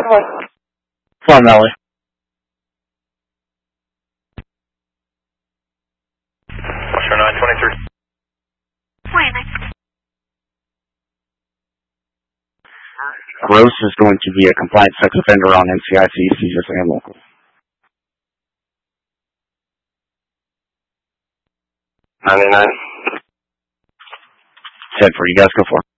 Fly Valley. Oscar 923. Gross is going to be a compliant sex offender on NCIC, seizures and local. 99. 10 for you guys, go for it.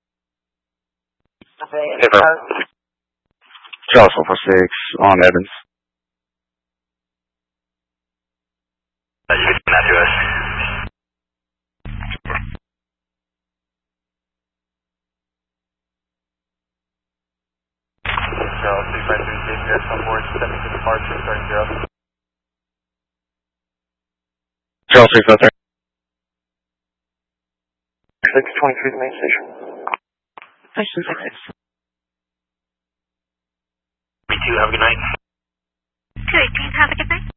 Charles 446 on Evans. You can not do us. Charles 353 CCS on board, stepping to departure, starting 0. Charles 353. 623 to main station. Station 6. Me too, have a good night. 218, have a good night.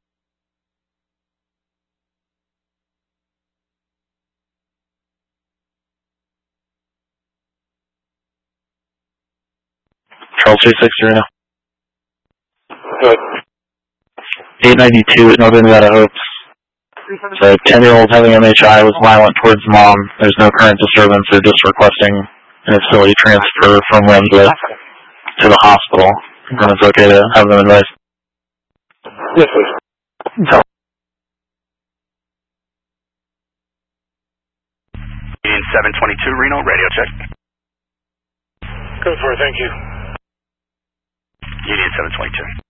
Charles 360 now. Good. 892 at Northern Nevada Hopes. So 10-year-old having MHI was violent towards mom. There's no current disturbance. They're just requesting an facility transfer from Lambda to the hospital. And it's okay to have them advised. Yes, please. So. Union 722 Reno, radio check. Go for it, thank you. Union 722.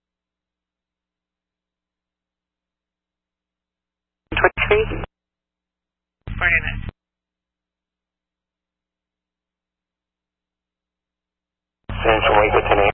23. 49. Central Lake with 10.